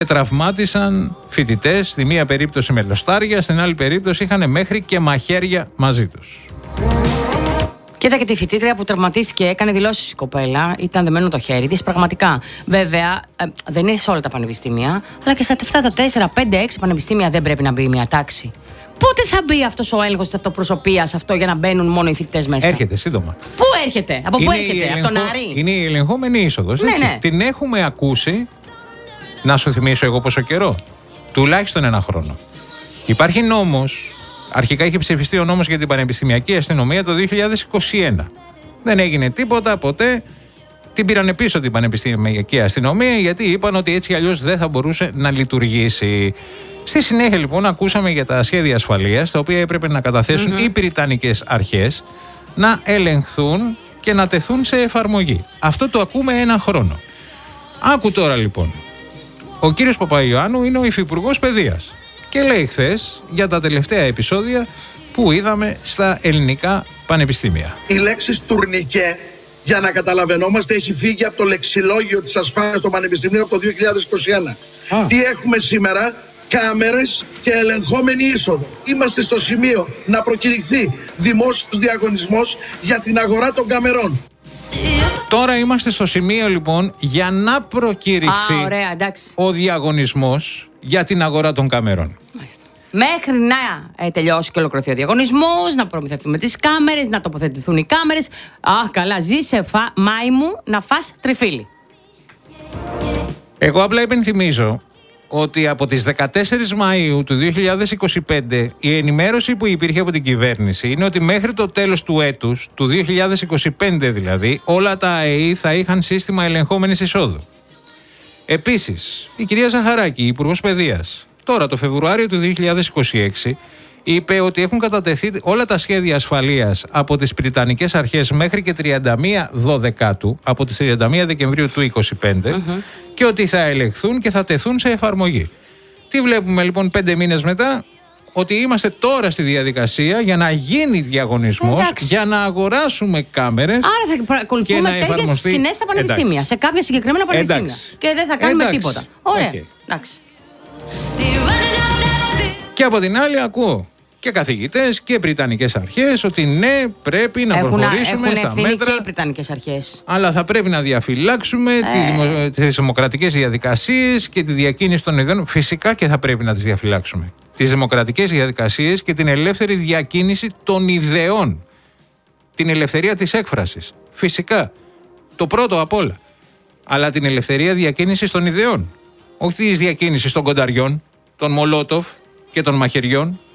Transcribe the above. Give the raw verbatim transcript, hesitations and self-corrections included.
Τραυμάτισαν φοιτητές, στη μία περίπτωση με λοστάρια, στην άλλη περίπτωση είχαν μέχρι και μαχαίρια μαζί τους. Κοίτα και τη φοιτήτρια που τραυματίστηκε, έκανε δηλώσεις η κοπέλα, ήταν δεμένο το χέρι της, πραγματικά. Βέβαια, ε, δεν είναι σε όλα τα πανεπιστήμια, αλλά και σε αυτά τα τέσσερα, πέντε, έξι πανεπιστήμια δεν πρέπει να μπει μια τάξη. Πότε θα μπει αυτός ο έλεγχος της αυτοπροσωπείας αυτό για να μπαίνουν μόνο οι φοιτητές μέσα? Έρχεται σύντομα. Πού έρχεται, από πού έρχεται, ελεγχο... από τον Άρη? Είναι η ελεγχόμενη είσοδος. Ναι, ναι. Την έχουμε ακούσει, να σου θυμίσω εγώ πόσο καιρό, τουλάχιστον ένα χρόνο. Υπάρχει νόμος. Αρχικά είχε ψηφιστεί ο νόμος για την πανεπιστημιακή αστυνομία το δύο χιλιάδες είκοσι ένα. Δεν έγινε τίποτα ποτέ. Την πήρανε πίσω την πανεπιστημιακή αστυνομία, γιατί είπαν ότι έτσι αλλιώς δεν θα μπορούσε να λειτουργήσει. Στη συνέχεια λοιπόν ακούσαμε για τα σχέδια ασφαλείας, τα οποία έπρεπε να καταθέσουν mm-hmm. οι βρετανικές αρχές, να ελεγχθούν και να τεθούν σε εφαρμογή. Αυτό το ακούμε ένα χρόνο. Άκου τώρα λοιπόν. Ο κύριος Παπαϊωάννου είναι ο υφυπουργός παιδείας. Και λέει χθες για τα τελευταία επεισόδια που είδαμε στα ελληνικά πανεπιστήμια. Η λέξη τουρνικέ, για να καταλαβαίνόμαστε, έχει φύγει από το λεξιλόγιο της ασφάλειας των πανεπιστημίων από το δύο χιλιάδες είκοσι ένα. Α. Τι έχουμε σήμερα? Κάμερες και ελεγχόμενη είσοδο. Είμαστε στο σημείο να προκηρυχθεί δημόσιος διαγωνισμός για την αγορά των καμερών. Τώρα είμαστε στο σημείο λοιπόν για να προκηρυχθεί Α, ωραία, εντάξει. ο διαγωνισμός για την αγορά των καμερών. Μάλιστα. Μέχρι να ε, τελειώσει και ολοκληρωθεί ο διαγωνισμός, να προμηθευτούμε τις κάμερες, να τοποθετηθούν οι κάμερες. Α, καλά, ζήσε φα... Μάη μου να φας τριφύλι. Εγώ απλά υπενθυμίζω ότι από τις δεκατέσσερις Μαΐου του δύο χιλιάδες είκοσι πέντε η ενημέρωση που υπήρχε από την κυβέρνηση είναι ότι μέχρι το τέλος του έτους, του δύο χιλιάδες είκοσι πέντε δηλαδή, όλα τα ΑΕΗ θα είχαν σύστημα ελεγχόμενης εισόδου. Επίσης, η κυρία Ζαχαράκη, υπουργός παιδείας, τώρα το Φεβρουάριο του δύο χιλιάδες είκοσι έξι, είπε ότι έχουν κατατεθεί όλα τα σχέδια ασφαλείας από τις Βρετανικές αρχές μέχρι και τριάντα μία Δωδεκάτου, από τις τριάντα μία Δεκεμβρίου του είκοσι πέντε, mm-hmm. και ότι θα ελεγχθούν και θα τεθούν σε εφαρμογή. Τι βλέπουμε λοιπόν πέντε μήνες μετά? Ότι είμαστε τώρα στη διαδικασία για να γίνει διαγωνισμός, εντάξει, για να αγοράσουμε κάμερες. Άρα θα παρακολουθούμε τέτοιες σκηνές στα πανεπιστήμια, εντάξει, σε κάποια συγκεκριμένα πανεπιστήμια. Εντάξει. Και δεν θα κάνουμε εντάξει. τίποτα. Ωραία. Okay. Εντάξει. Και από την άλλη ακούω και καθηγητές και βρετανικές αρχές ότι ναι, πρέπει να έχουν, προχωρήσουμε έχουν στα μέτρα. Και οι βρετανικές αρχές. Αλλά θα πρέπει να διαφυλάξουμε ε. τις δημοκρατικές διαδικασίες και τη διακίνηση των ιδεών. Φυσικά και θα πρέπει να τις διαφυλάξουμε. Τις δημοκρατικές διαδικασίες και την ελεύθερη διακίνηση των ιδεών. Την ελευθερία της έκφρασης. Φυσικά. Το πρώτο απ' όλα. Αλλά την ελευθερία διακίνησης των ιδεών. Όχι της διακίνησης των κονταριών, των Μολότοφ και των μαχαιριών.